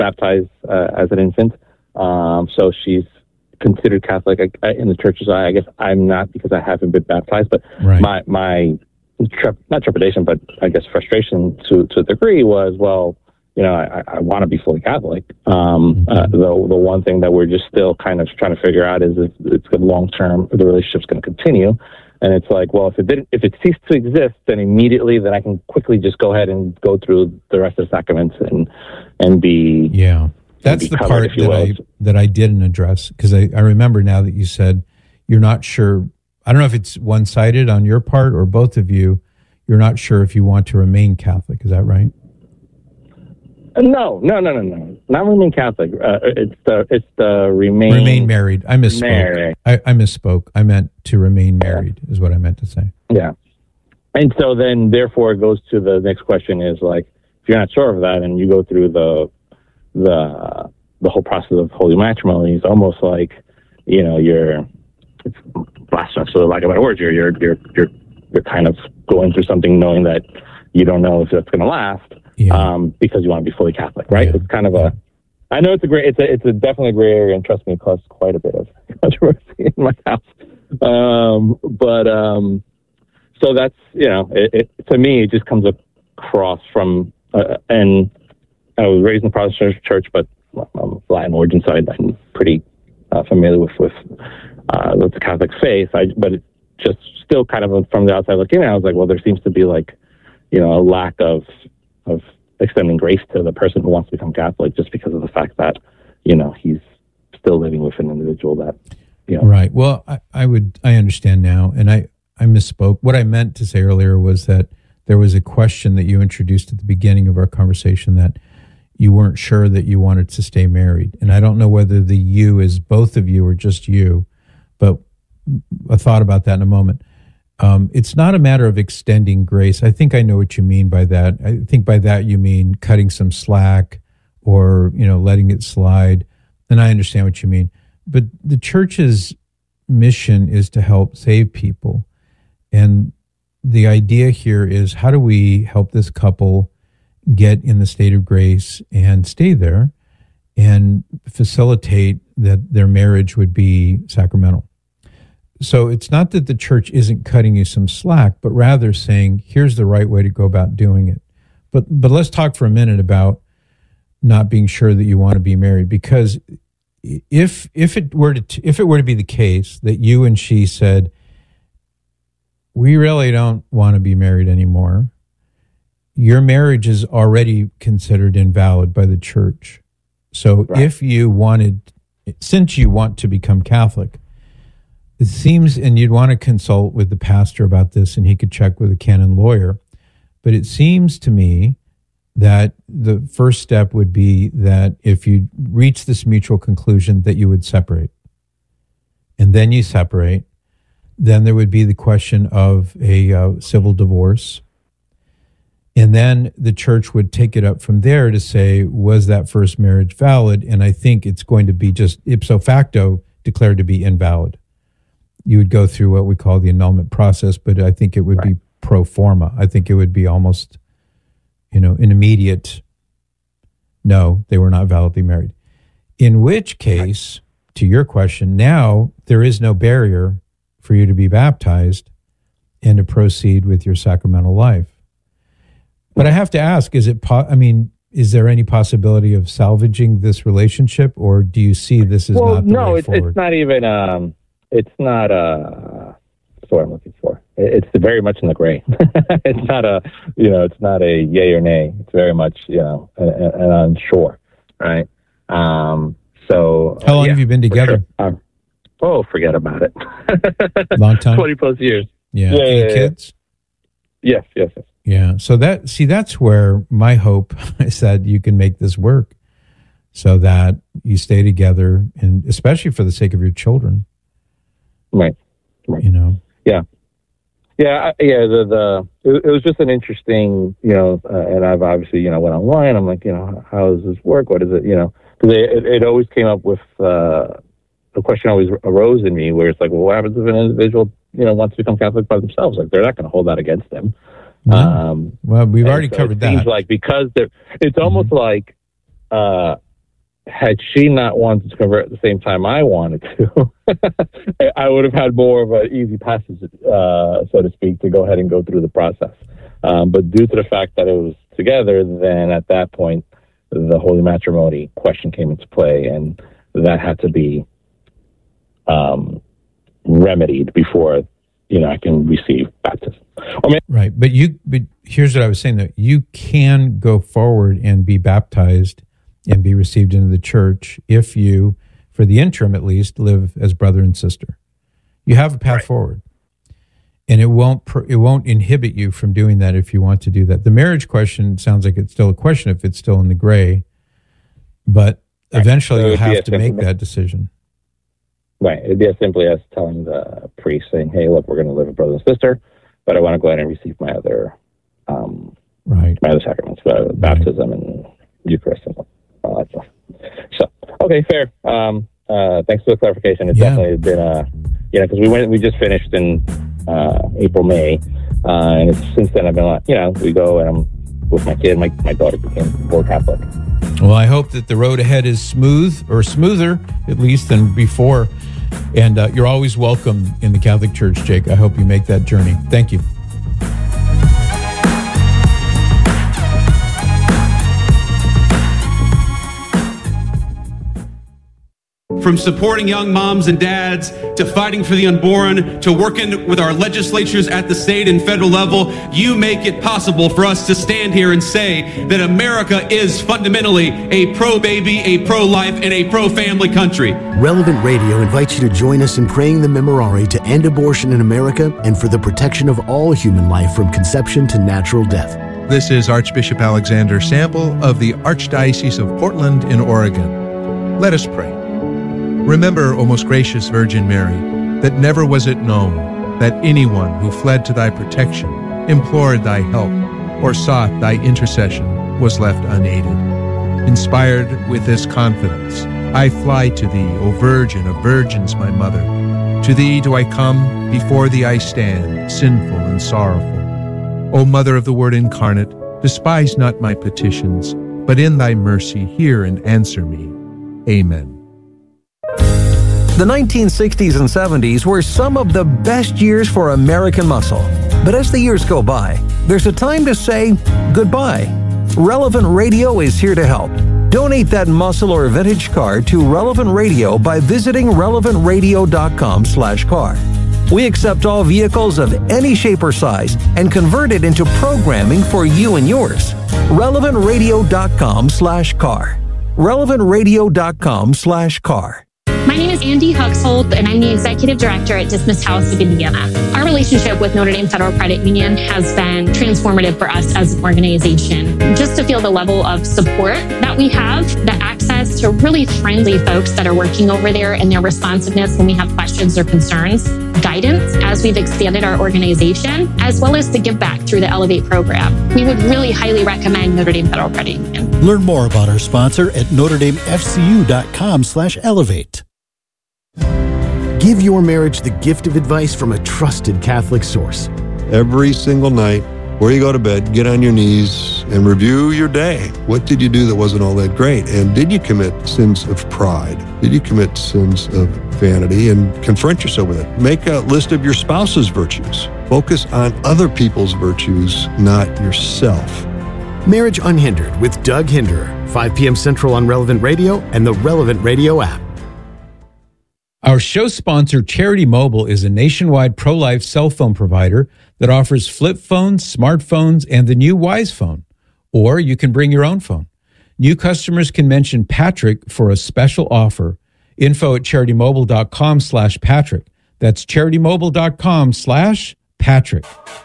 baptized as an infant, so she's considered Catholic in the churches. I guess I'm not, because I haven't been baptized, but right. my not trepidation, but I guess frustration to a degree was, well, you know, I want to be fully Catholic. The one thing that we're just still kind of trying to figure out is if it's good long term, the relationship's going to continue. And it's like, well, if it ceased to exist, then immediately, then I can quickly just go ahead and go through the rest of the sacraments and be. Yeah, that's the part that I didn't address, because I remember now that you said you're not sure. I don't know if it's one-sided on your part or both of you. You're not sure if you want to remain Catholic. Is that right? No. Not remain Catholic. It's the remain married. I misspoke. Married. I misspoke. I meant to remain married is what I meant to say. Yeah. And so then, therefore, it goes to the next question is, like, if you're not sure of that and you go through the whole process of holy matrimony, it's almost like, you know, it's blasphemous, for lack of a better word. You're kind of going through something knowing that you don't know if that's going to last. Yeah. Because you want to be fully Catholic, right? Yeah. It's kind of I know it's a definitely a gray area, and trust me, it caused quite a bit of controversy in my house. So that's, you know, it to me, it just comes across from, and I was raised in the Protestant church, but I'm Latin origin, so I'm pretty familiar with the Catholic faith. But it just still kind of from the outside looking in, I was like, well, there seems to be, like, you know, a lack of extending grace to the person who wants to become Catholic, just because of the fact that, you know, he's still living with an individual that, you know. Right. Well, I understand now, and I misspoke. What I meant to say earlier was that there was a question that you introduced at the beginning of our conversation that you weren't sure that you wanted to stay married. And I don't know whether the you is both of you or just you, but I thought about that in a moment. It's not a matter of extending grace. I think I know what you mean by that. I think by that you mean cutting some slack or, you know, letting it slide. And I understand what you mean. But the church's mission is to help save people. And the idea here is, how do we help this couple get in the state of grace and stay there and facilitate that their marriage would be sacramental? So it's not that the church isn't cutting you some slack, but rather saying, here's the right way to go about doing it. But let's talk for a minute about not being sure that you want to be married, because if it were to be the case that you and she said, we really don't want to be married anymore, your marriage is already considered invalid by the church. So right. Since you want to become Catholic, it seems, and you'd want to consult with the pastor about this, and he could check with a canon lawyer, but it seems to me that the first step would be that if you reach this mutual conclusion, that you would separate. And then you separate, then there would be the question of a civil divorce. And then the church would take it up from there to say, was that first marriage valid? And I think it's going to be just ipso facto declared to be invalid. You would go through what we call the annulment process, but I think it would be pro forma. I think it would be almost, you know, an immediate, no, they were not validly married. In which case, to your question, now there is no barrier for you to be baptized and to proceed with your sacramental life. But I have to ask, is there any possibility of salvaging this relationship, or do you see this as not the way forward? It's not even... It's not that's what I'm looking for. It's very much in the gray. It's not it's not a yay or nay. It's very much, you know, an unsure, right? So how long have you been together? Sure. Forget about it. Long time. 20+ years. Yeah. Any kids? Yes. Yeah. So that's where my hope is that you can make this work, so that you stay together, and especially for the sake of your children. Right. You know. Yeah. It was just an interesting, you know, and I've obviously, you know, went online. I'm like, you know, how does this work? What is it? You know, because it always came up with the question always arose in me, where it's like, well, what happens if an individual, you know, wants to become Catholic by themselves? Like, they're not going to hold that against them. No. Well, we've already covered that. Seems like, because it's almost like had she not wanted to convert at the same time I wanted to, I would have had more of an easy passage, so to speak, to go ahead and go through the process. But due to the fact that it was together, then at that point, the holy matrimony question came into play, and that had to be remedied before, I can receive baptism. Right. But here's what I was saying, that you can go forward and be baptized and be received into the church if you, for the interim at least, live as brother and sister. You have a path forward. And it won't inhibit you from doing that if you want to do that. The marriage question sounds like it's still a question if it's still in the gray, but eventually you'll have to make that decision. Right. It'd be as simply as telling the priest, saying, "Hey, look, we're going to live as brother and sister, but I want to go ahead and receive my other, my other sacraments, baptism and Eucharist and all that stuff." So, okay, fair. Thanks for the clarification. It's definitely been because we just finished in April, May, and since then I've been we go and I'm with my kid. My daughter became more Catholic. Well, I hope that the road ahead is smooth, or smoother at least than before. And you're always welcome in the Catholic Church, Jake. I hope you make that journey. Thank you. From supporting young moms and dads, to fighting for the unborn, to working with our legislatures at the state and federal level, you make it possible for us to stand here and say that America is fundamentally a pro-baby, a pro-life, and a pro-family country. Relevant Radio invites you to join us in praying the Memorare to end abortion in America and for the protection of all human life from conception to natural death. This is Archbishop Alexander Sample of the Archdiocese of Portland in Oregon. Let us pray. Remember, O most gracious Virgin Mary, that never was it known that anyone who fled to thy protection, implored thy help, or sought thy intercession was left unaided. Inspired with this confidence, I fly to thee, O Virgin of Virgins, my Mother. To thee do I come, before thee I stand, sinful and sorrowful. O Mother of the Word incarnate, despise not my petitions, but in thy mercy hear and answer me. Amen. The 1960s and 70s were some of the best years for American muscle. But as the years go by, there's a time to say goodbye. Relevant Radio is here to help. Donate that muscle or vintage car to Relevant Radio by visiting relevantradio.com/car. We accept all vehicles of any shape or size and convert it into programming for you and yours. relevantradio.com/car. relevantradio.com/car. My name is Andy Huxhold, and I'm the Executive Director at Dismissed House of Indiana. Our relationship with Notre Dame Federal Credit Union has been transformative for us as an organization. Just to feel the level of support that we have, the access to really friendly folks that are working over there, and their responsiveness when we have questions or concerns, guidance as we've expanded our organization, as well as the give back through the Elevate program. We would really highly recommend Notre Dame Federal Credit Union. Learn more about our sponsor at NotreDameFCU.com/elevate. Give your marriage the gift of advice from a trusted Catholic source. Every single night, before you go to bed, get on your knees and review your day. What did you do that wasn't all that great? And did you commit sins of pride? Did you commit sins of vanity? And confront yourself with it. Make a list of your spouse's virtues. Focus on other people's virtues, not yourself. Marriage Unhindered with Doug Hinderer, 5 p.m. Central on Relevant Radio and the Relevant Radio app. Our show sponsor, Charity Mobile, is a nationwide pro-life cell phone provider that offers flip phones, smartphones, and the new Wise phone. Or you can bring your own phone. New customers can mention Patrick for a special offer. Info at CharityMobile.com/Patrick. That's CharityMobile.com/Patrick.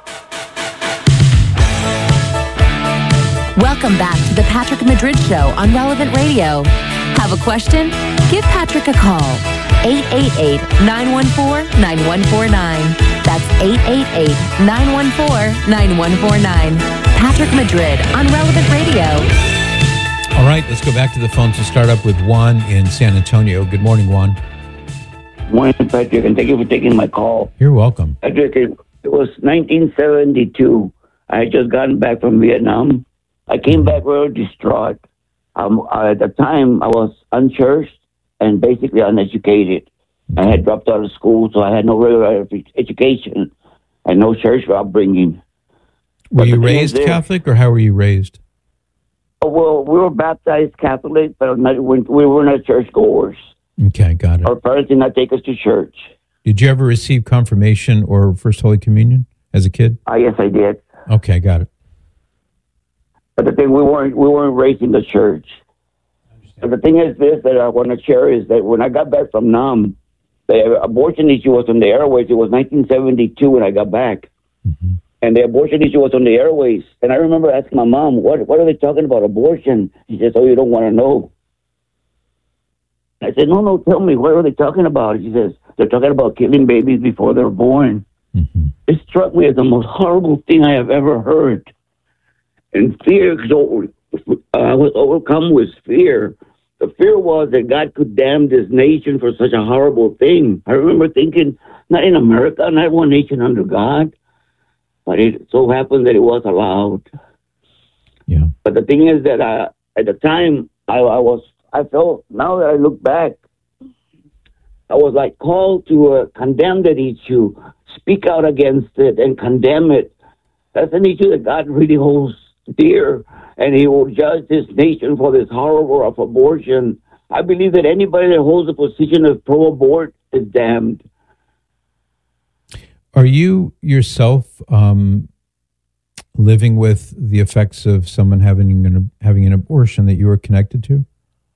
Welcome back to the Patrick Madrid Show on Relevant Radio. Have a question? Give Patrick a call. 888-914-9149. That's 888-914-9149. Patrick Madrid on Relevant Radio. All right, let's go back to the phones to start up with Juan in San Antonio. Good morning, Juan. Morning, Patrick, and thank you for taking my call. You're welcome. Patrick, it was 1972. I had just gotten back from Vietnam. I came back real distraught. At the time, I was unchurched and basically uneducated. I had dropped out of school, so I had no regular education and no church upbringing. Were you raised Catholic, or how were you raised? Well, we were baptized Catholic, but we were not churchgoers. Okay, got it. Our parents did not take us to church. Did you ever receive confirmation or First Holy Communion as a kid? Yes, I did. Okay, got it. But the thing, we weren't raised in the church. But the thing is this that I want to share is that when I got back from Nam, the abortion issue was on the airways. It was 1972 when I got back. Mm-hmm. And the abortion issue was on the airways. And I remember asking my mom, what are they talking about abortion? She says, oh, you don't want to know. I said, no, tell me, what are they talking about? She says, they're talking about killing babies before they're born. Mm-hmm. It struck me as the most horrible thing I have ever heard. And fear, I was overcome with fear. The fear was that God could damn this nation for such a horrible thing. I remember thinking, not in America, not one nation under God. But it so happened that it was allowed. Yeah. But the thing is that at the time, I felt, now that I look back, I was like called to condemn that issue, speak out against it and condemn it. That's an issue that God really holds dear, and he will judge this nation for this horror of abortion. I believe that anybody that holds a position of pro-abort is damned. Are you yourself living with the effects of someone having an abortion that you were connected to?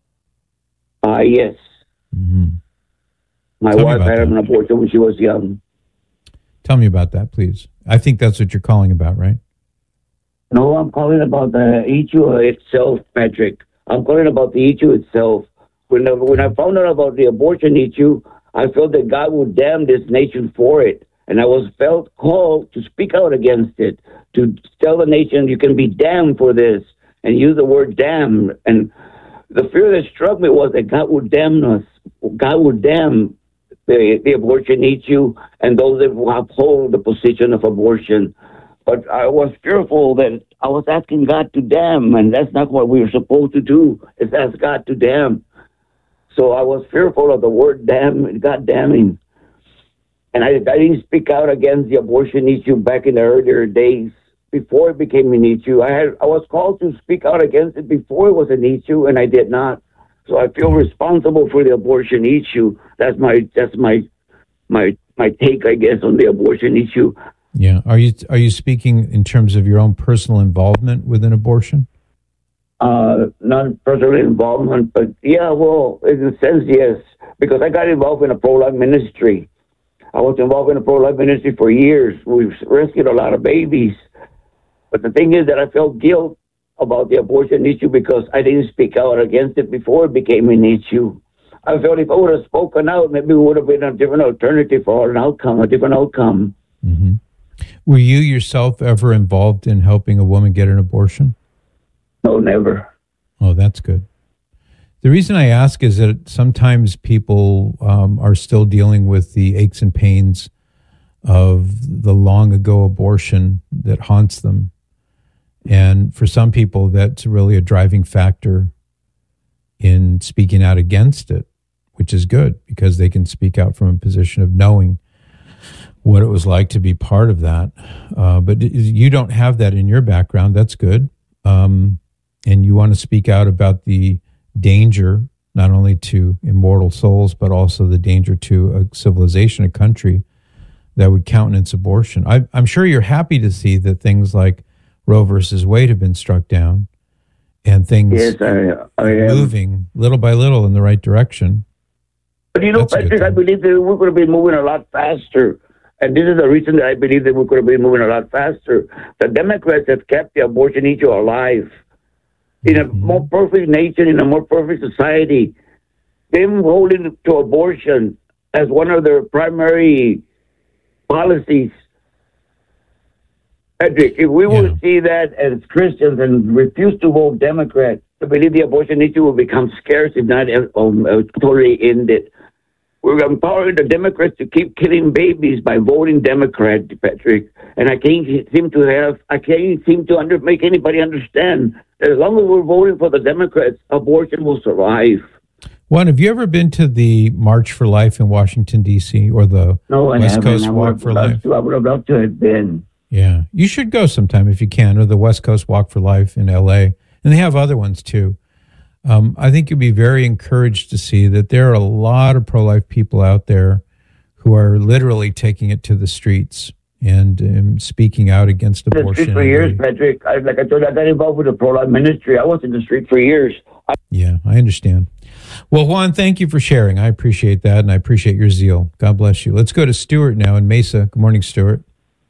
Yes. Mm-hmm. My wife had an abortion when she was young. Tell me about that, please. I think that's what you're calling about, right? No, I'm calling about the issue itself, Patrick. I'm calling about the issue itself. When I found out about the abortion issue, I felt that God would damn this nation for it. And I felt called to speak out against it, to tell the nation you can be damned for this, and use the word damn. And the fear that struck me was that God would damn us. God would damn the abortion issue and those that uphold the position of abortion. But I was fearful that I was asking God to damn, and that's not what we were supposed to do, is ask God to damn. So I was fearful of the word damn, God damning. And I didn't speak out against the abortion issue back in the earlier days, before it became an issue. I was called to speak out against it before it was an issue, and I did not. So I feel responsible for the abortion issue. That's my take, I guess, on the abortion issue. Yeah. Are you speaking in terms of your own personal involvement with an abortion? Not personal involvement, but yeah, well, in a sense, yes, because I got involved in a pro-life ministry. I was involved in a pro-life ministry for years. We've rescued a lot of babies. But the thing is that I felt guilt about the abortion issue because I didn't speak out against it before it became an issue. I felt if I would have spoken out, maybe it would have been a different alternative or a different outcome. Mm-hmm. Were you yourself ever involved in helping a woman get an abortion? No, never. Oh, that's good. The reason I ask is that sometimes people are still dealing with the aches and pains of the long ago abortion that haunts them. And for some people, that's really a driving factor in speaking out against it, which is good because they can speak out from a position of knowing what it was like to be part of that. But you don't have that in your background. That's good. And you want to speak out about the danger, not only to immortal souls, but also the danger to a civilization, a country that would countenance abortion. I'm sure you're happy to see that things like Roe versus Wade have been struck down and things I am moving little by little in the right direction. But Patrick, I believe that we could have been moving a lot faster. And this is the reason that I believe that we could have been moving a lot faster. The Democrats have kept the abortion issue alive. In a more perfect nation, in a more perfect society, them holding to abortion as one of their primary policies. Patrick, if we would see that as Christians and refuse to vote Democrat, I believe the abortion issue will become scarce, if not totally ended. we're empowering the Democrats to keep killing babies by voting Democrat, Patrick. And I can't seem to make anybody understand that as long as we're voting for the Democrats, abortion will survive. Juan, have you ever been to the March for Life in Washington, D.C. or the West Coast Walk for Life? I would have loved to have been. Yeah, you should go sometime if you can, or the West Coast Walk for Life in L.A. And they have other ones too. I think you'll be very encouraged to see that there are a lot of pro-life people out there who are literally taking it to the streets and speaking out against abortion. For years, Patrick. I told you, I got involved with the pro-life ministry. I was in the street for years. Yeah, I understand. Well, Juan, thank you for sharing. I appreciate that, and I appreciate your zeal. God bless you. Let's go to Stuart now in Mesa. Good morning, Stuart.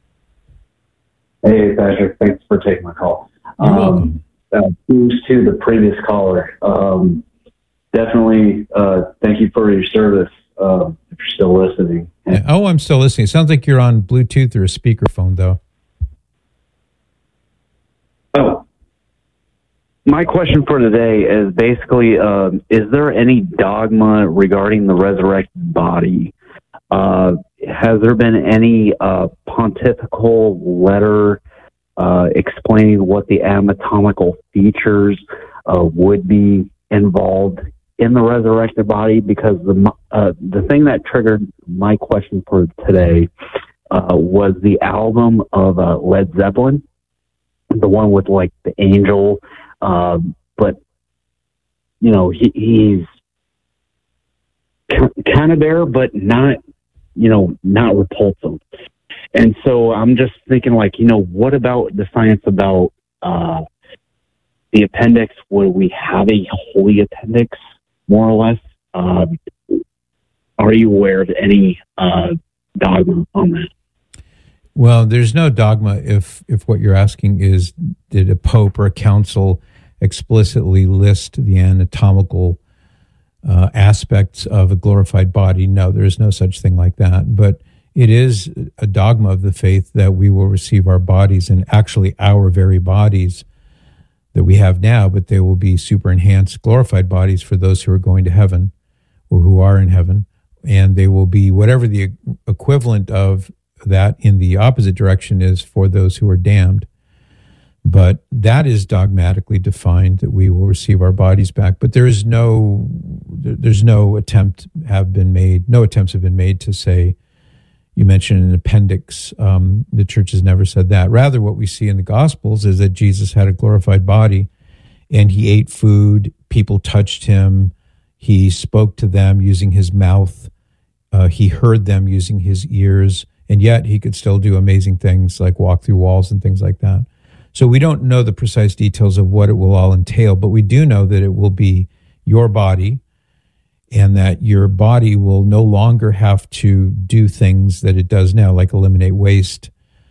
Hey, Patrick. Thanks for taking my call. You're welcome. Boost to the previous caller. Definitely thank you for your service if you're still listening. Yeah. Oh, I'm still listening. It sounds like you're on Bluetooth or a speakerphone, though. Oh. My question for today is basically, is there any dogma regarding the resurrected body? Has there been any pontifical letter explaining what the anatomical features would be involved in the resurrected body? Because the thing that triggered my question for today was the album of Led Zeppelin, the one with like the angel. But you know, he's kind of there, but not, you know, not repulsive. And so I'm just thinking, like, you know, what about the science about the appendix? Would we have a holy appendix, more or less? Are you aware of any dogma on that? Well, there's no dogma if what you're asking is, did a pope or a council explicitly list the anatomical aspects of a glorified body? No, there is no such thing like that. But it is a dogma of the faith that we will receive our bodies, and actually our very bodies that we have now, but they will be super enhanced, glorified bodies for those who are going to heaven or who are in heaven. And they will be whatever the equivalent of that in the opposite direction is for those who are damned. But that is dogmatically defined, that we will receive our bodies back. But there's no attempts have been made to say, you mentioned an appendix. The church has never said that. Rather, what we see in the Gospels is that Jesus had a glorified body, and he ate food. People touched him. He spoke to them using his mouth. He heard them using his ears, and yet he could still do amazing things like walk through walls and things like that. So we don't know the precise details of what it will all entail, but we do know that it will be your body, and that your body will no longer have to do things that it does now, like eliminate waste,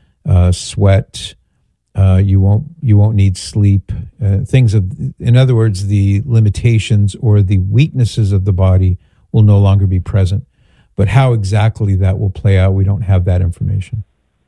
sweat. You won't need sleep. In other words, the limitations or the weaknesses of the body will no longer be present. But how exactly that will play out, we don't have that information.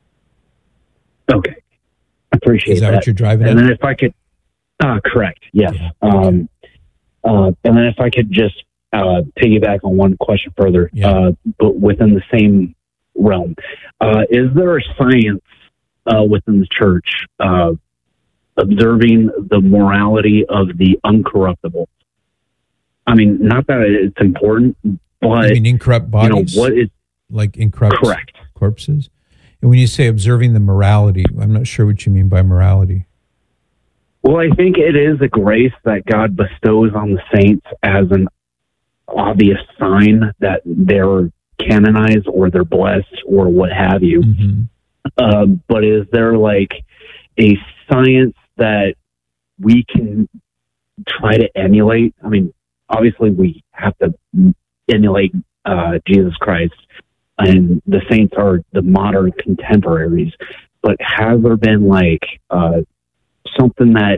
Okay. I appreciate that. Is that what you're driving at? And then if I could, correct, yes. Yeah. Okay. And then if I could just piggyback on one question further, but within the same realm, is there a science within the church observing the morality of the uncorruptible? I mean, not that it's important, but you mean incorrupt bodies, what is like incorrupt correct corpses? And when you say observing the morality, I'm not sure what you mean by morality. Well, I think it is a grace that God bestows on the saints as an obvious sign that they're canonized or they're blessed or what have you. Mm-hmm. But is there like a science that we can try to emulate? I mean, obviously we have to emulate Jesus Christ, and the saints are the modern contemporaries. But has there been like something that,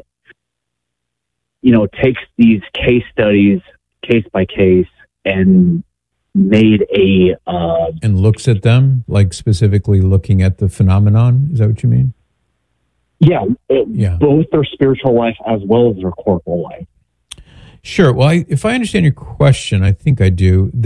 you know, takes these case studies case by case and made a and looks at them, like specifically looking at the phenomenon? Is that what you mean? Yeah. Both their spiritual life as well as their corporal life. Sure. Well, if I understand your question, I think I do.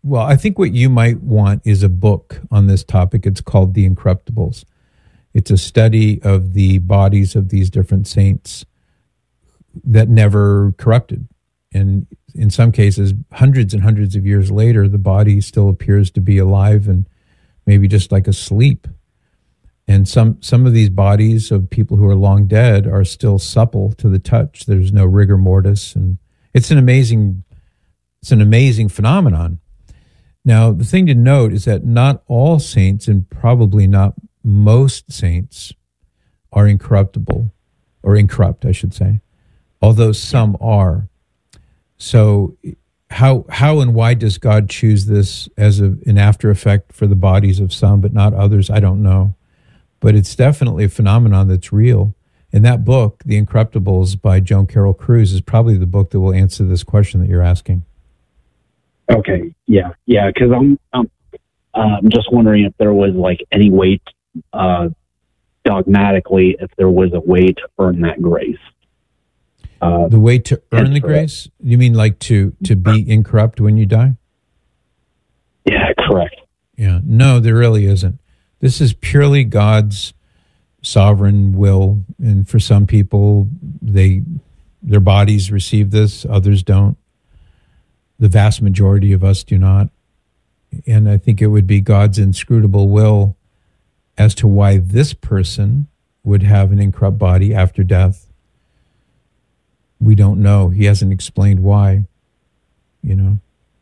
Well, I think what you might want is a book on this topic. It's called The Incorruptibles. It's a study of the bodies of these different saints that never corrupted. And in some cases, hundreds and hundreds of years later, the body still appears to be alive and maybe just like asleep. And some of these bodies of people who are long dead are still supple to the touch. There's no rigor mortis, and it's an amazing phenomenon. Now, the thing to note is that not all saints, and probably not most saints, are incorruptible, or incorrupt, I should say, although some are. So how and why does God choose this as an after effect for the bodies of some but not others? I don't know. But it's definitely a phenomenon that's real. And that book, The Incorruptibles by Joan Carroll Cruz, is probably the book that will answer this question that you're asking. Okay, yeah, because I'm just wondering if there was like any way, dogmatically, if there was a way to earn that grace. The way to earn the grace? You mean like to be incorrupt when you die? Yeah, correct. Yeah, no, there really isn't. This is purely God's sovereign will, and for some people, their bodies receive this, others don't. The vast majority of us do not. And I think it would be God's inscrutable will as to why this person would have an incorrupt body after death. We don't know. He hasn't explained why, you know.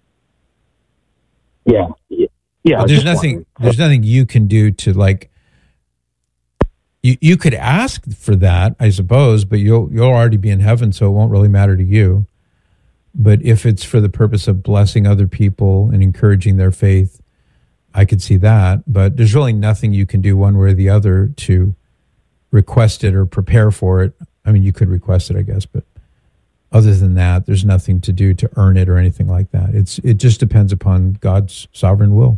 Yeah. But there's nothing you can do to, like, you could ask for that, I suppose, but you'll already be in heaven, so it won't really matter to you. But if it's for the purpose of blessing other people and encouraging their faith, I could see that. But there's really nothing you can do one way or the other to request it or prepare for it. I mean, you could request it, I guess, but other than that, there's nothing to do to earn it or anything like that. It just depends upon God's sovereign will.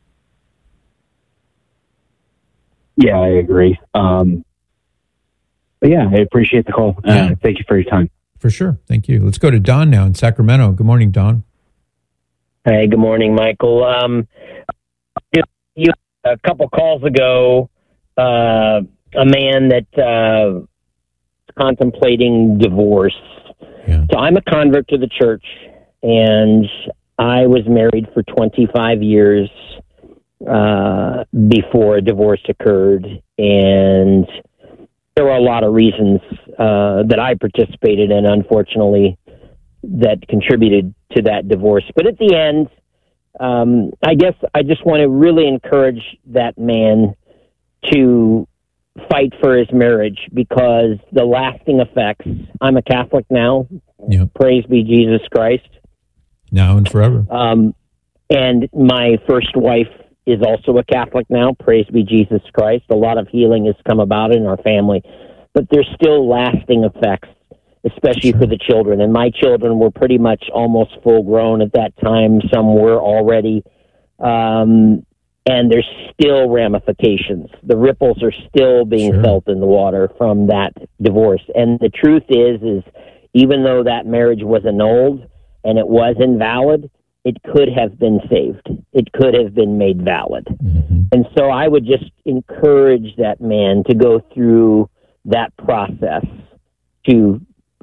Yeah, I agree. But yeah, I appreciate the call. Thank you for your time. For sure. Thank you. Let's go to Don now in Sacramento. Good morning, Don. Hey, good morning, Michael. A couple calls ago, a man that contemplating divorce. Yeah. So I'm a convert to the church, and I was married for 25 years before a divorce occurred, and there were a lot of reasons that I participated in, unfortunately, that contributed to that divorce. But at the end, I guess I just want to really encourage that man to fight for his marriage, because the lasting effects, I'm a Catholic now, praise be Jesus Christ. Now and forever. And my first wife is also a Catholic now, praise be Jesus Christ. A lot of healing has come about in our family, but there's still lasting effects, especially for the children. And my children were pretty much almost full grown at that time. Some were already, and there's still ramifications. The ripples are still being felt in the water from that divorce. And the truth is even though that marriage was annulled and it was invalid, it could have been saved. It could have been made valid. Mm-hmm. And so I would just encourage that man to go through that process to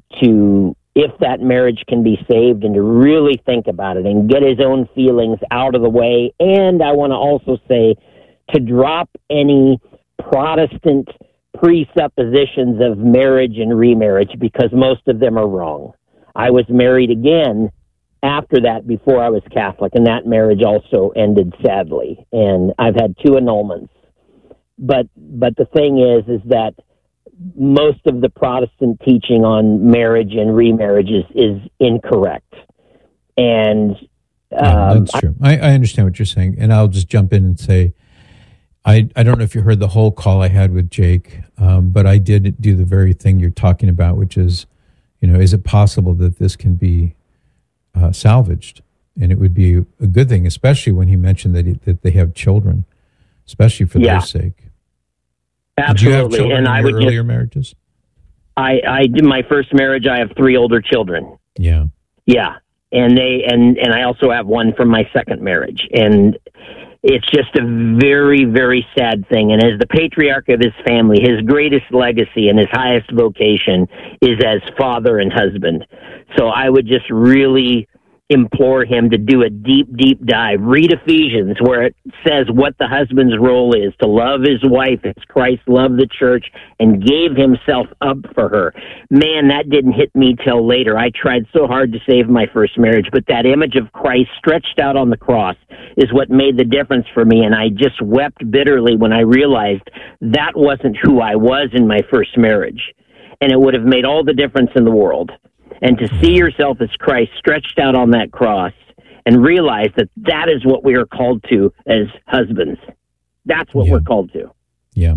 if that marriage can be saved, and to really think about it and get his own feelings out of the way. And I want to also say to drop any Protestant presuppositions of marriage and remarriage, because most of them are wrong. I was married again after that, before I was Catholic, and that marriage also ended sadly. And I've had 2 annulments. But the thing is that most of the Protestant teaching on marriage and remarriage is incorrect. And that's true. I understand what you're saying, and I'll just jump in and say, I don't know if you heard the whole call I had with Jake, but I did do the very thing you're talking about, which is, is it possible that this can be salvaged? And it would be a good thing, especially when he mentioned that they have children, especially for their sake. Absolutely. Did you have children in your earlier marriages? I did my first marriage. I have 3 older children. Yeah. Yeah. and I also have one from my second marriage, and it's just a very, very sad thing. And as the patriarch of his family, his greatest legacy and his highest vocation is as father and husband. So I would just really implore him to do a deep, deep dive. Read Ephesians, where it says what the husband's role is, to love his wife as Christ loved the church and gave himself up for her. Man, that didn't hit me till later. I tried so hard to save my first marriage, but that image of Christ stretched out on the cross is what made the difference for me, and I just wept bitterly when I realized that wasn't who I was in my first marriage, and it would have made all the difference in the world. And to see yourself as Christ stretched out on that cross and realize that that is what we are called to as husbands. That's what we're called to. Yeah.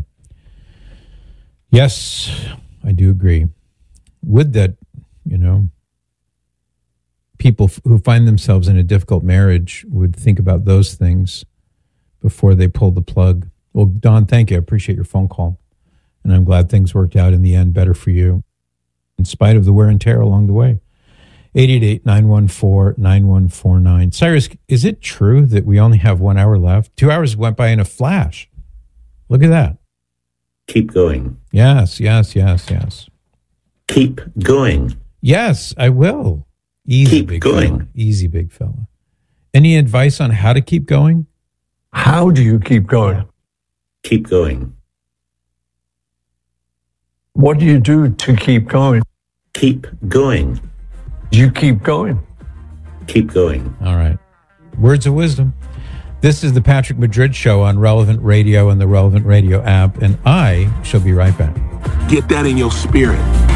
Yes, I do agree. Would that, people who find themselves in a difficult marriage would think about those things before they pull the plug. Well, Don, thank you. I appreciate your phone call. And I'm glad things worked out in the end better for you, in spite of the wear and tear along the way. 888-914-9149. Cyrus, is it true that we only have 1 hour left? 2 hours went by in a flash. Look at that. Keep going. Yes. Keep going. Yes, I will. Easy, keep big going. Fella. Easy, big fella. Any advice on how to keep going? How do you keep going? Keep going. What do you do to keep going? Keep going. You keep going. Keep going. All right. Words of wisdom. This is the Patrick Madrid Show on Relevant Radio and the Relevant Radio app, and I shall be right back. Get that in your spirit.